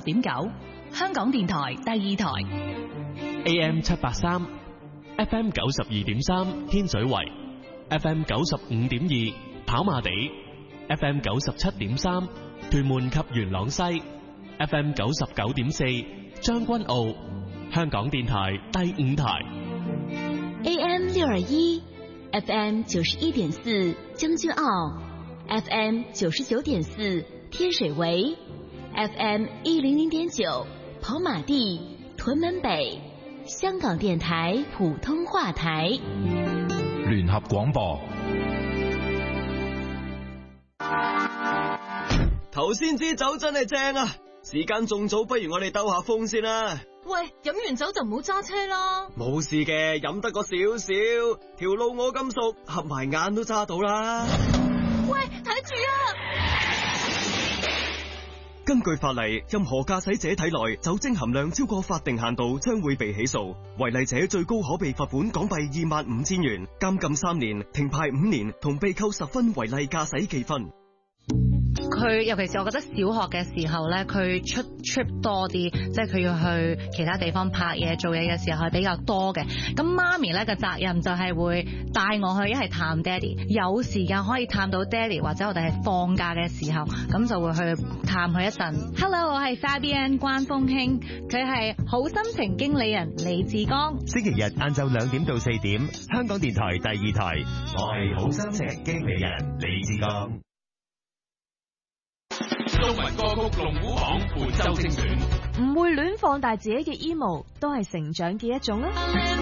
96.9，香港電台第二台。 AM 783 FM 92.3天水圍 FM 95.2跑馬地 FM 97.3屯門及元朗西 FM 99.4將軍澳，香港電台第五台 AM 621 FM 91.4將軍澳， FM 99.4天水圍， FM 100.9跑馬地屯門北，香港電台普通話台聯合廣播。 頭先支酒真係正啊！時間仲早，不如我哋兜下風先啦。 喂，飲完酒就唔好揸車啦。 冇事嘅，飲得個少少，條路我咁熟，合埋眼都揸到啦。 喂，睇住啊！ 根據法例，任何駕駛者體內酒精含量超過法定限度，將會被起訴。違例者最高可被罰款港幣25,000元、監禁3年、停牌5年，同被扣10分違例駕駛記分。 佢尤其是我覺得小學嘅時候咧，佢出 trip 多啲，即係佢要去其他地方拍嘢做嘢嘅時候係比較多嘅。咁媽咪咧嘅責任就係會帶我去一係探爹哋，有時間可以探到爹哋，或者我哋係放假嘅時候，咁就會去探佢一陣。Hello， 我係 Fabian 關風興，佢係好心情經理人李志剛。 星期日晏晝2點到4點，香港電台第二台，我係好心情經理人李志剛。 中文歌曲龍虎榜本周精選， 唔會亂放大自己嘅 emo 都係成長嘅一種啦。